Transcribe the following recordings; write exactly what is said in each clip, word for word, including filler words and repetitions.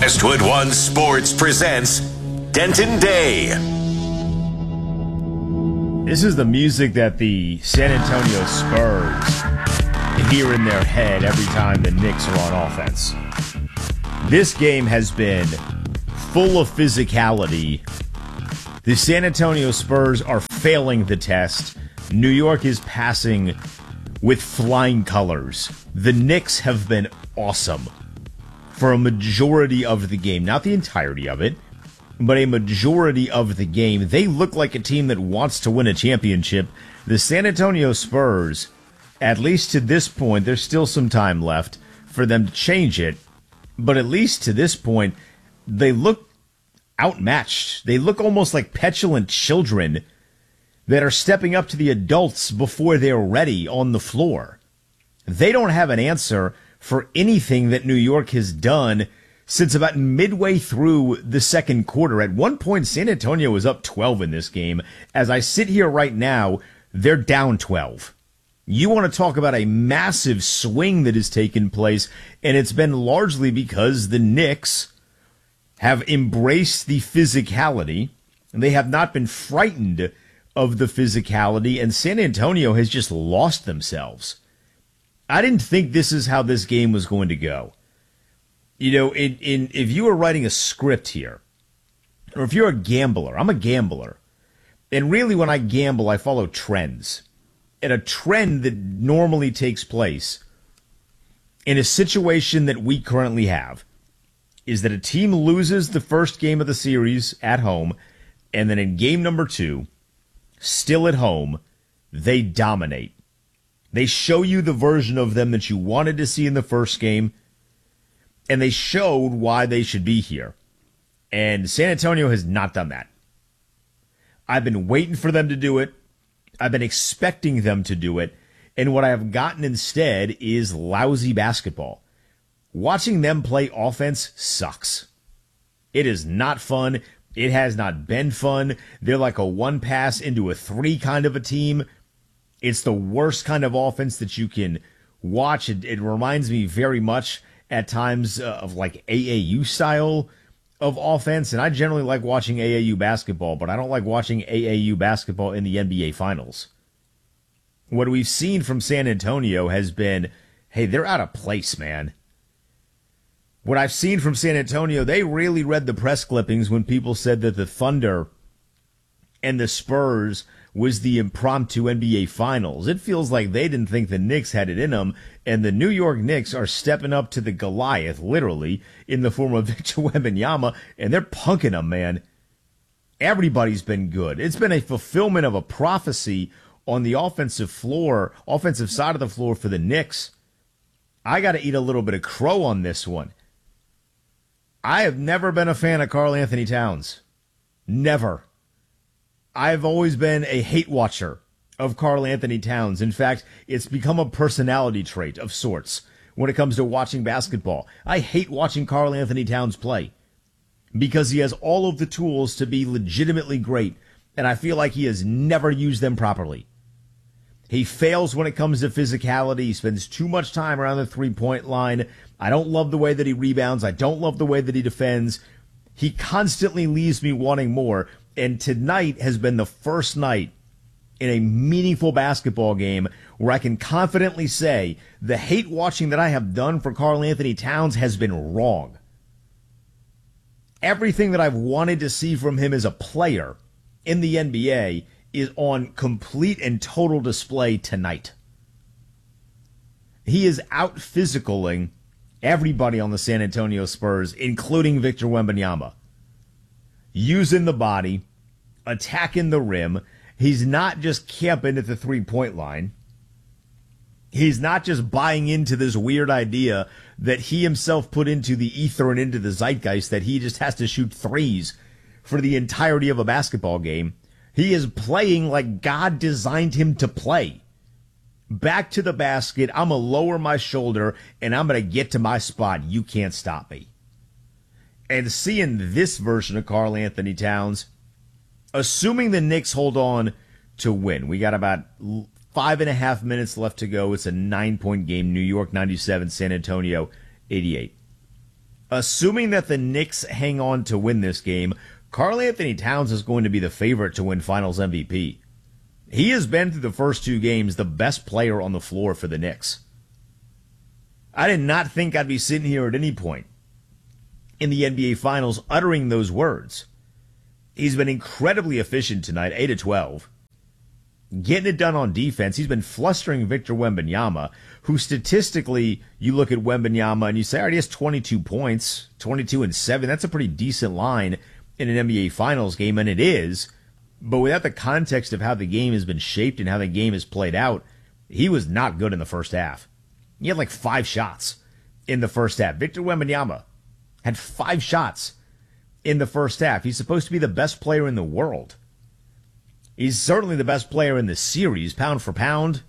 Westwood One Sports presents Denton Day. This is the music that the San Antonio Spurs hear in their head every time the Knicks are on offense. This game has been full of physicality. The San Antonio Spurs are failing the test. New York is passing with flying colors. The Knicks have been awesome for a majority of the game. Not the entirety of it, but a majority of the game. They look like a team that wants to win a championship. The San Antonio Spurs, at least to this point, there's still some time left for them to change it, but at least to this point, they look outmatched. They look almost like petulant children that are stepping up to the adults before they're ready on the floor. They don't have an answer for anything that New York has done since about midway through the second quarter. At one point, San Antonio was up twelve in this game. As I sit here right now, they're down twelve. You want to talk about a massive swing that has taken place, and it's been largely because the Knicks have embraced the physicality. They have not been frightened of the physicality, and San Antonio has just lost themselves. I didn't think this is how this game was going to go. You know, in, in if you were writing a script here, or if you're a gambler, I'm a gambler, and really when I gamble, I follow trends. And a trend that normally takes place in a situation that we currently have is that a team loses the first game of the series at home, and then in game number two, still at home, they dominate. They show you the version of them that you wanted to see in the first game, and they showed why they should be here. And San Antonio has not done that. I've been waiting for them to do it. I've been expecting them to do it. And what I have gotten instead is lousy basketball. Watching them play offense sucks. It is not fun. It has not been fun. They're like a one pass into a three kind of a team. It's the worst kind of offense that you can watch. It, it reminds me very much at times uh, of like A A U style of offense. And I generally like watching A A U basketball, but I don't like watching A A U basketball in the N B A Finals. What we've seen from San Antonio has been, hey, they're out of place, man. What I've seen from San Antonio, they really read the press clippings when people said that the Thunder and the Spurs was the impromptu N B A Finals. It feels like they didn't think the Knicks had it in them, and the New York Knicks are stepping up to the Goliath, literally, in the form of Victor Wembanyama, and they're punking them, man. Everybody's been good. It's been a fulfillment of a prophecy on the offensive floor, offensive side of the floor for the Knicks. I got to eat a little bit of crow on this one. I have never been a fan of Karl Anthony Towns. Never. I've always been a hate watcher of Karl Anthony Towns. In fact, it's become a personality trait of sorts when it comes to watching basketball. I hate watching Karl Anthony Towns play because he has all of the tools to be legitimately great, and I feel like he has never used them properly. He fails when it comes to physicality. He spends too much time around the three-point line. I don't love the way that he rebounds. I don't love the way that he defends. He constantly leaves me wanting more. And tonight has been the first night in a meaningful basketball game where I can confidently say the hate watching that I have done for Karl Anthony Towns has been wrong. Everything that I've wanted to see from him as a player in the N B A is on complete and total display tonight. He is out physicaling everybody on the San Antonio Spurs, including Victor Wembanyama. Using the body, attacking the rim. He's not just camping at the three-point line. He's not just buying into this weird idea that he himself put into the ether and into the zeitgeist that he just has to shoot threes for the entirety of a basketball game. He is playing like God designed him to play. Back to the basket, I'm going to lower my shoulder, and I'm going to get to my spot. You can't stop me. And seeing this version of Karl Anthony Towns, assuming the Knicks hold on to win, we got about five and a half minutes left to go. It's a nine-point game. New York ninety-seven, San Antonio eighty-eight. Assuming that the Knicks hang on to win this game, Karl Anthony Towns is going to be the favorite to win Finals M V P. He has been through the first two games the best player on the floor for the Knicks. I did not think I'd be sitting here at any point in the N B A Finals uttering those words. He's been incredibly efficient tonight, eight of twelve. Getting it done on defense. He's been flustering Victor Wembanyama, who statistically, you look at Wembanyama and you say, all right, he has twenty-two points, twenty-two and seven. That's a pretty decent line in an N B A Finals game, and it is. But without the context of how the game has been shaped and how the game is played out, he was not good in the first half. He had like five shots in the first half. Victor Wembanyama had five shots in the first half. He's supposed to be the best player in the world. He's certainly the best player in the series, pound for pound.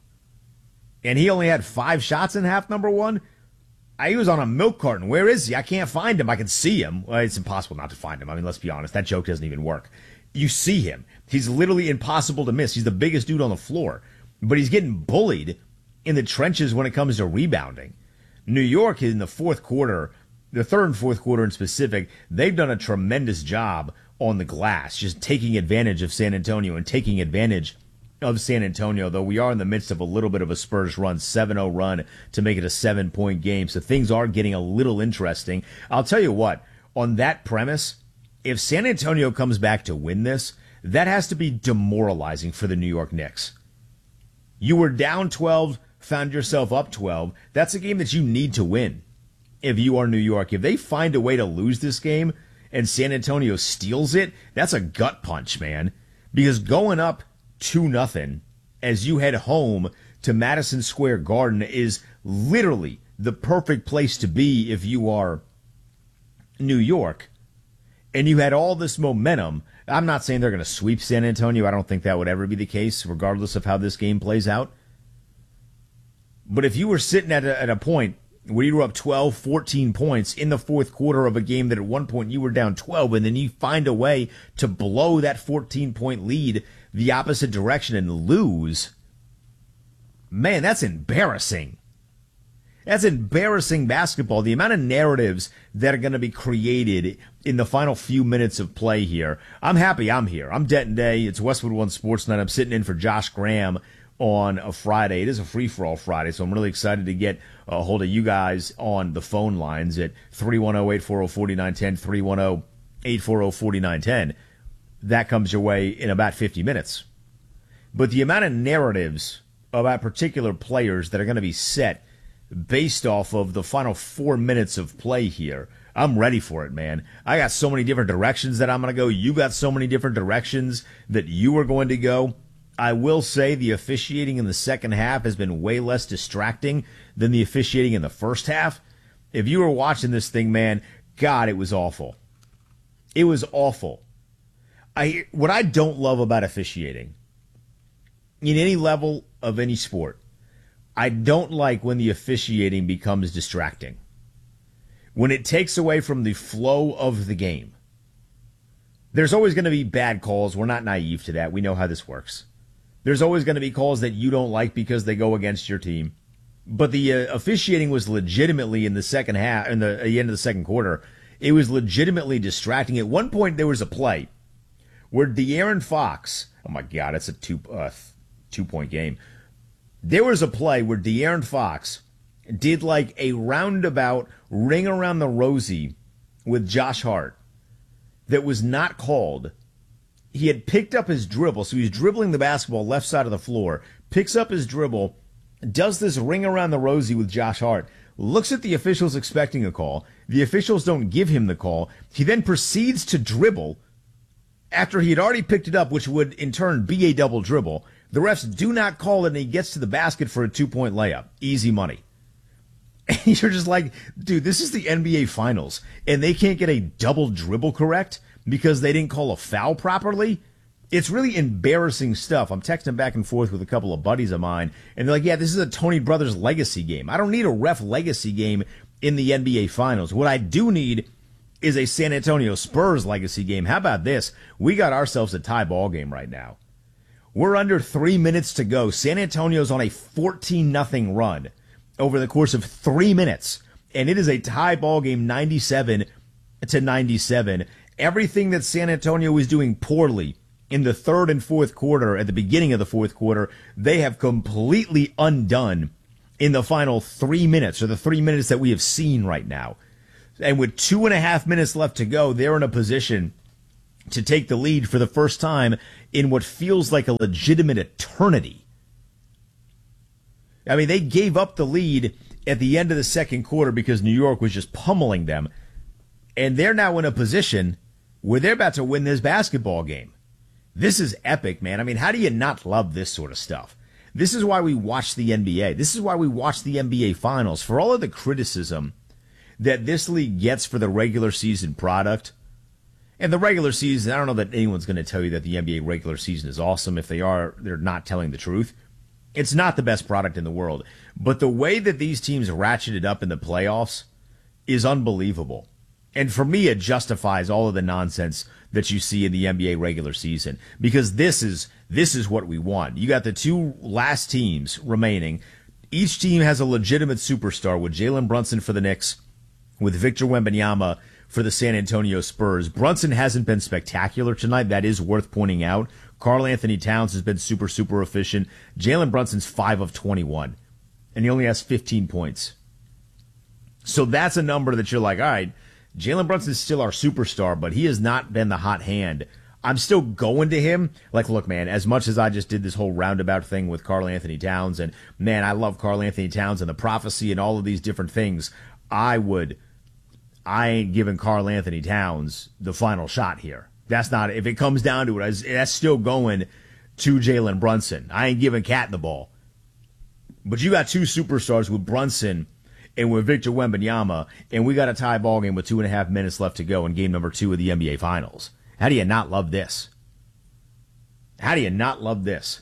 And he only had five shots in half number one. I, he was on a milk carton. Where is he? I can't find him. I can see him. Well, it's impossible not to find him. I mean, let's be honest. That joke doesn't even work. You see him. He's literally impossible to miss. He's the biggest dude on the floor. But he's getting bullied in the trenches when it comes to rebounding. New York in the fourth quarter, the third and fourth quarter in specific, they've done a tremendous job on the glass, just taking advantage of San Antonio and taking advantage of San Antonio, though we are in the midst of a little bit of a Spurs run, seven oh run to make it a seven-point game. So things are getting a little interesting. I'll tell you what, on that premise, if San Antonio comes back to win this, that has to be demoralizing for the New York Knicks. You were down twelve, found yourself up twelve. That's a game that you need to win if you are New York. If they find a way to lose this game and San Antonio steals it, that's a gut punch, man. Because going up two nothing as you head home to Madison Square Garden is literally the perfect place to be if you are New York. And you had all this momentum. I'm not saying they're going to sweep San Antonio. I don't think that would ever be the case, regardless of how this game plays out. But if you were sitting at a, at a point where you were up twelve, fourteen points in the fourth quarter of a game that at one point you were down twelve, and then you find a way to blow that fourteen-point lead the opposite direction and lose, man, that's embarrassing. That's embarrassing basketball. The amount of narratives that are going to be created in the final few minutes of play here. I'm happy I'm here. I'm Denton Day. It's Westwood One Sports Night. I'm sitting in for Josh Graham on a Friday. It is a free-for-all Friday, so I'm really excited to get a hold of you guys on the phone lines at three one zero, eight four zero, four nine one zero, three one zero, eight four zero, four nine one zero. That comes your way in about fifty minutes. But the amount of narratives about particular players that are going to be set based off of the final four minutes of play here, I'm ready for it, man. I got so many different directions that I'm going to go. You got so many different directions that you are going to go. I will say the officiating in the second half has been way less distracting than the officiating in the first half. If you were watching this thing, man, God, it was awful. It was awful. I what I don't love about officiating in any level of any sport, I don't like when the officiating becomes distracting. When it takes away from the flow of the game. There's always going to be bad calls. We're not naive to that. We know how this works. There's always going to be calls that you don't like because they go against your team. But the uh, officiating was legitimately in the second half, in the, at the end of the second quarter, it was legitimately distracting. At one point, there was a play where De'Aaron Fox, oh my God, it's a two, uh, two-point game. There was a play where De'Aaron Fox did like a roundabout ring around the rosy with Josh Hart that was not called. He had picked up his dribble, so he was dribbling the basketball left side of the floor, picks up his dribble, does this ring around the rosy with Josh Hart, looks at the officials expecting a call. The officials don't give him the call. He then proceeds to dribble after he had already picked it up, which would in turn be a double dribble. The refs do not call it, and he gets to the basket for a two-point layup. Easy money. And you're just like, dude, this is the N B A Finals, and they can't get a double dribble correct because they didn't call a foul properly? It's really embarrassing stuff. I'm texting back and forth with a couple of buddies of mine, and they're like, yeah, this is a Tony Brothers legacy game. I don't need a ref legacy game in the N B A Finals. What I do need is a San Antonio Spurs legacy game. How about this? We got ourselves a tie ball game right now. We're under three minutes to go. San Antonio's on a fourteen nothing run over the course of three minutes. and it is a tie ball game, ninety-seven to ninety-seven. Everything that San Antonio was doing poorly in the third and fourth quarter, at the beginning of the fourth quarter, they have completely undone in the final three minutes, or the three minutes that we have seen right now. And with two and a half minutes left to go, they're in a position to take the lead for the first time in what feels like a legitimate eternity. I mean, they gave up the lead at the end of the second quarter because New York was just pummeling them. And they're now in a position where they're about to win this basketball game. This is epic, man. I mean, how do you not love this sort of stuff? This is why we watch the N B A. This is why we watch the N B A Finals. For all of the criticism that this league gets for the regular season product, and the regular season, I don't know that anyone's going to tell you that the N B A regular season is awesome. If they are, they're not telling the truth. It's not the best product in the world. But the way that these teams ratcheted up in the playoffs is unbelievable. And for me, it justifies all of the nonsense that you see in the N B A regular season, because this is this is what we want. You got the two last teams remaining. Each team has a legitimate superstar, with Jalen Brunson for the Knicks, with Victor Wembanyama for the San Antonio Spurs. Brunson hasn't been spectacular tonight. That is worth pointing out. Karl Anthony Towns has been super, super efficient. Jalen Brunson's five of twenty-one, and he only has fifteen points. So that's a number that you're like, all right, Jalen Brunson's still our superstar, but he has not been the hot hand. I'm still going to him. Like, look, man, as much as I just did this whole roundabout thing with Karl Anthony Towns, and, man, I love Karl Anthony Towns and the prophecy and all of these different things, I would, I ain't giving Karl Anthony Towns the final shot here. That's not, if it comes down to it, that's still going to Jalen Brunson. I ain't giving Cat the ball. But you got two superstars with Brunson and with Victor Wembanyama, and we got a tie ball game with two and a half minutes left to go in game number two of the N B A Finals. How do you not love this? How do you not love this?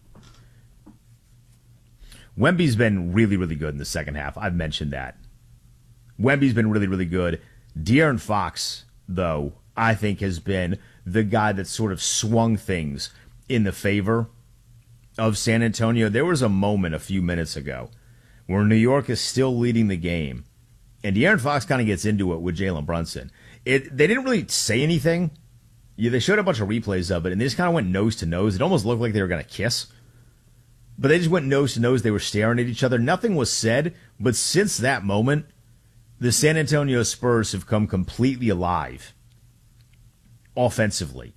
Wemby's been really, really good in the second half. I've mentioned that. Wemby's been really, really good. De'Aaron Fox, though, I think has been the guy that sort of swung things in the favor of San Antonio. There was a moment a few minutes ago where New York is still leading the game, and De'Aaron Fox kind of gets into it with Jalen Brunson. It They didn't really say anything. Yeah, they showed a bunch of replays of it, and they just kind of went nose to nose. It almost looked like they were going to kiss, but they just went nose to nose. They were staring at each other. Nothing was said, but since that moment, the San Antonio Spurs have come completely alive offensively,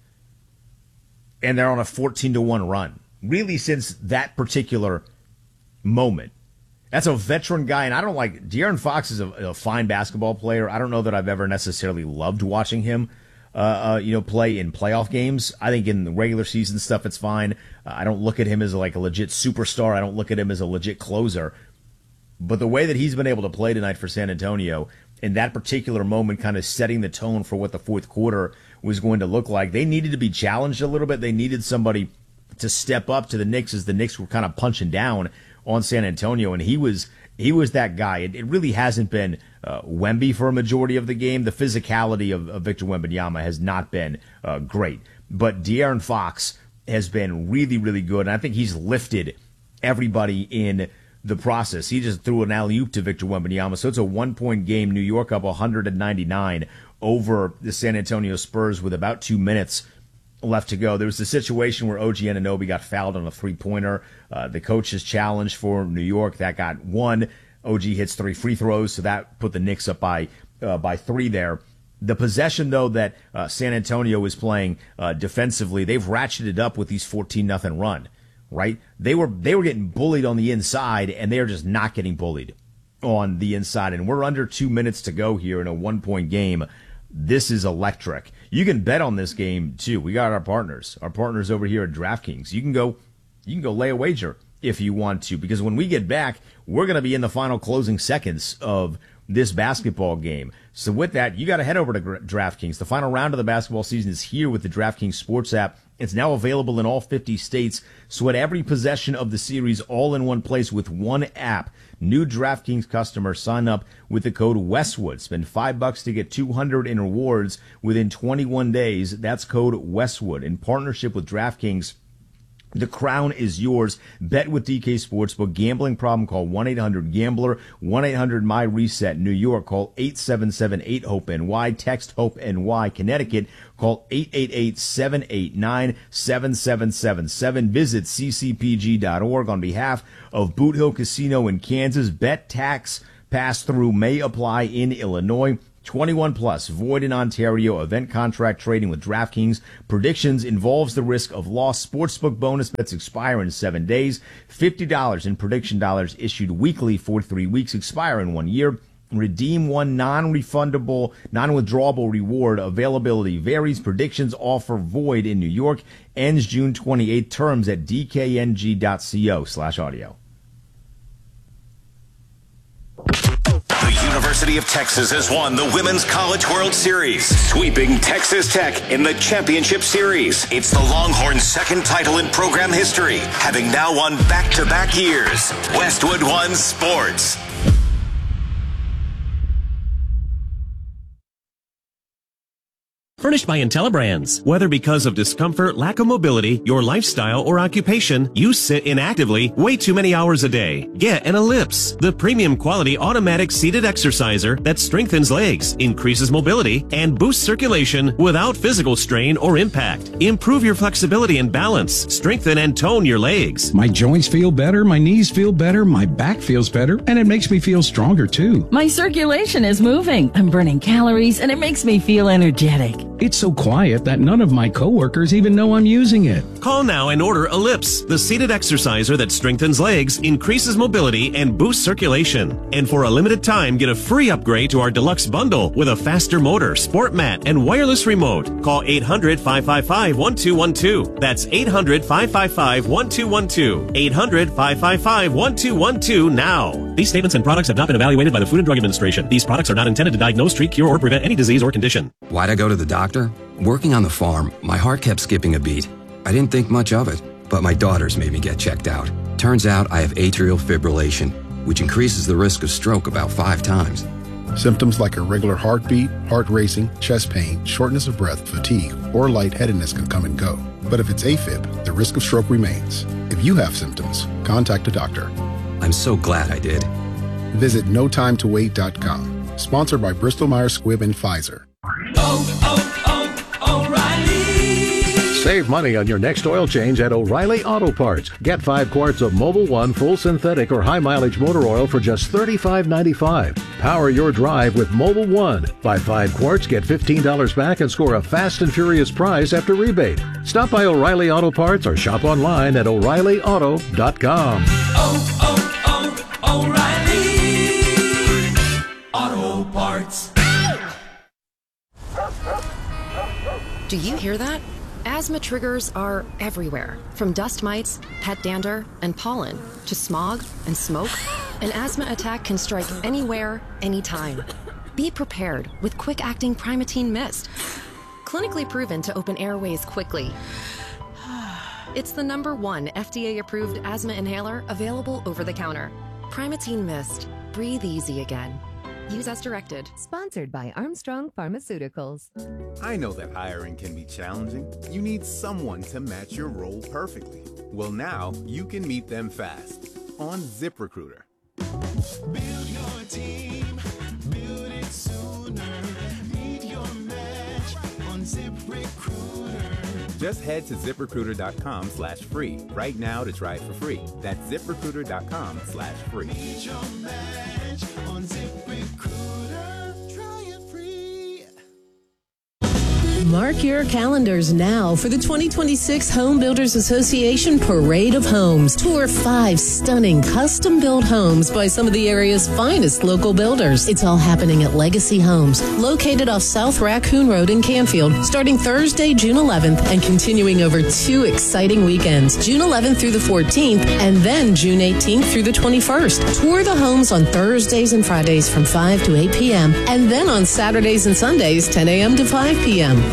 and they're on a fourteen to one run, really, since that particular moment. That's a veteran guy, and I don't like, De'Aaron Fox is a, a fine basketball player. I don't know that I've ever necessarily loved watching him uh, uh, you know, play in playoff games. I think in the regular season stuff, it's fine. Uh, I don't look at him as like a legit superstar. I don't look at him as a legit closer. But the way that he's been able to play tonight for San Antonio, in that particular moment, kind of setting the tone for what the fourth quarter was going to look like, they needed to be challenged a little bit. They needed somebody to step up to the Knicks as the Knicks were kind of punching down on San Antonio, and he was he was that guy. It, it really hasn't been uh, Wemby for a majority of the game. The physicality of, of Victor Wembanyama has not been uh, great, but De'Aaron Fox has been really, really good, and I think he's lifted everybody in the process. He just threw an alley-oop to Victor Wembanyama, so it's a one-point game. New York up one ninety-nine over the San Antonio Spurs with about two minutes left to go. There was a situation where O G Anunoby got fouled on a three-pointer. Uh, the coach's challenge for New York, that got one. O G hits three free throws, so that put the Knicks up by uh, by three there. The possession, though, that uh, San Antonio is playing uh, defensively, they've ratcheted up with these fourteen nothing run, right? They were they were getting bullied on the inside, and they're just not getting bullied on the inside. And we're under two minutes to go here in a one-point game. This is electric. You can bet on this game too. We got our partners, our partners over here at DraftKings. You can go, you can go lay a wager if you want to, because when we get back, we're going to be in the final closing seconds of this basketball game. So with that, you got to head over to DraftKings. The final round of the basketball season is here with the DraftKings Sports app. It's now available in all fifty states. Sweat every possession of the series all in one place with one app. New DraftKings customers sign up with the code Westwood. Spend five bucks to get two hundred in rewards within twenty-one days. That's code Westwood. In partnership with DraftKings, The crown is yours. Bet with D K Sportsbook. Gambling problem? Call one eight hundred gambler. one eight hundred my reset. New York, call eight seven seven eight hope N Y. Text HOPE-NY. Connecticut, call eight eight eight seven eight nine seven seven seven seven. Visit c c p g dot org on behalf of Boot Hill Casino in Kansas. Bet tax pass-through may apply in Illinois. twenty-one plus, void in Ontario. Event contract trading with DraftKings. Predictions involves the risk of loss. Sportsbook bonus bets expire in seven days. fifty dollars in prediction dollars issued weekly for three weeks. Expire in one year. Redeem one non-refundable, non-withdrawable reward. Availability varies. Predictions offer void in New York. Ends June twenty-eighth. Terms at d k n g dot co slash audio. The University of Texas has won the Women's College World Series, sweeping Texas Tech in the championship series. It's the Longhorns' second title in program history, having now won back-to-back years. Westwood One Sports. Furnished by IntelliBrands. Whether because of discomfort, lack of mobility, your lifestyle, or occupation, you sit inactively way too many hours a day. Get an Ellipse, the premium quality automatic seated exerciser that strengthens legs, increases mobility, and boosts circulation without physical strain or impact. Improve your flexibility and balance. Strengthen and tone your legs. My joints feel better, my knees feel better, my back feels better, and it makes me feel stronger too. My circulation is moving. I'm burning calories, and it makes me feel energetic. It's so quiet that none of my coworkers even know I'm using it. Call now and order Ellipse, the seated exerciser that strengthens legs, increases mobility, and boosts circulation. And for a limited time, get a free upgrade to our deluxe bundle with a faster motor, sport mat, and wireless remote. Call eight hundred five five five one two one two. That's eight hundred five five five one two one two. eight hundred five five five one two one two now. These statements and products have not been evaluated by the Food and Drug Administration. These products are not intended to diagnose, treat, cure, or prevent any disease or condition. Why'd I go to the doctor? Working on the farm, my heart kept skipping a beat. I didn't think much of it, but my daughters made me get checked out. Turns out I have atrial fibrillation, which increases the risk of stroke about five times. Symptoms like irregular heartbeat, heart racing, chest pain, shortness of breath, fatigue, or lightheadedness can come and go. But if it's AFib, the risk of stroke remains. If you have symptoms, contact a doctor. I'm so glad I did. Visit no time to wait dot com. Sponsored by Bristol Myers Squibb and Pfizer. Oh, oh, oh, O'Reilly! Save money on your next oil change at O'Reilly Auto Parts. Get five quarts of Mobil One full synthetic or high mileage motor oil for just thirty-five ninety-five. Power your drive with Mobil One. Buy five quarts, get fifteen dollars back, and score a fast and furious prize after rebate. Stop by O'Reilly Auto Parts or shop online at O'Reilly Auto dot com. Oh, oh, oh, O'Reilly Auto Parts. Do you hear that? Asthma triggers are everywhere, from dust mites, pet dander, and pollen, to smog and smoke. An asthma attack can strike anywhere, anytime. Be prepared with quick-acting Primatene Mist. Clinically proven to open airways quickly. It's the number one F D A-approved asthma inhaler available over the counter. Primatene Mist. Breathe easy again. Use as directed. Sponsored by Armstrong Pharmaceuticals. I know that hiring can be challenging. You need someone to match your role perfectly. Well, now you can meet them fast on ZipRecruiter. Build your team, build it sooner. Meet your match on ZipRecruiter. Just head to ZipRecruiter.com slash free right now to try it for free. That's ZipRecruiter.com slash free. Meet your match on ZipRecruiter. Try it free. Mark your calendars now for the twenty twenty-six Home Builders Association Parade of Homes. Tour five stunning custom-built homes by some of the area's finest local builders. It's all happening at Legacy Homes, located off South Raccoon Road in Canfield, starting Thursday, June eleventh, and continuing over two exciting weekends, June eleventh through the fourteenth, and then June eighteenth through the twenty-first. Tour the homes on Thursdays and Fridays from five to eight p.m., and then on Saturdays and Sundays, ten a.m. to five p.m.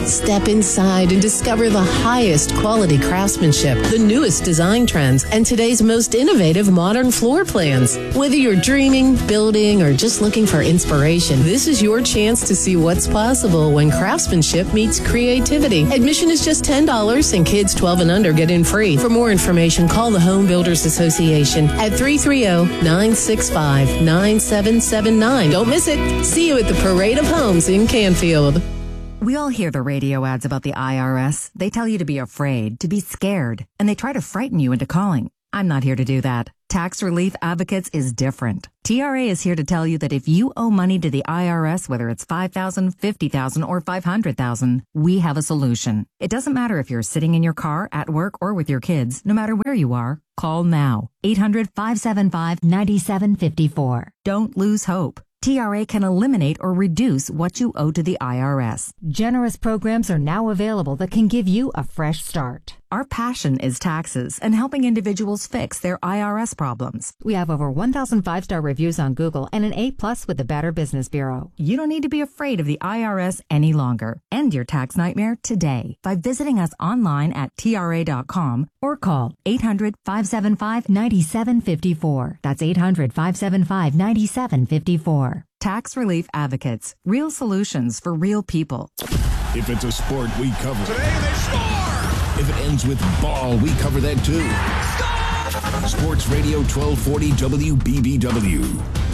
Step inside and discover the highest quality craftsmanship, the newest design trends, and today's most innovative modern floor plans. Whether you're dreaming, building, or just looking for inspiration, this is your chance to see what's possible when craftsmanship meets creativity. Admission is just ten dollars and kids twelve and under get in free. For more information, call the Home Builders Association at three three zero, nine six five, nine seven seven nine. Don't miss it. See you at the Parade of Homes in Canfield. We all hear the radio ads about the I R S. They tell you to be afraid, to be scared, and they try to frighten you into calling. I'm not here to do that. Tax Relief Advocates is different. T R A is here to tell you that if you owe money to the I R S, whether it's five thousand dollars, fifty thousand dollars, or five hundred thousand dollars, we have a solution. It doesn't matter if you're sitting in your car, at work, or with your kids. No matter where you are, call now. eight hundred, five seven five, nine seven five four. Don't lose hope. T R A can eliminate or reduce what you owe to the I R S. Generous programs are now available that can give you a fresh start. Our passion is taxes and helping individuals fix their I R S problems. We have over one thousand five-star reviews on Google and an A plus with the Better Business Bureau. You don't need to be afraid of the I R S any longer. End your tax nightmare today by visiting us online at T R A dot com or call eight hundred, five seven five, nine seven five four. That's eight hundred, five seven five, nine seven five four. Tax Relief Advocates. Real solutions for real people. If it's a sport, we cover it. Today they score! If it ends with ball, we cover that too. Score! Sports Radio twelve forty W B B W.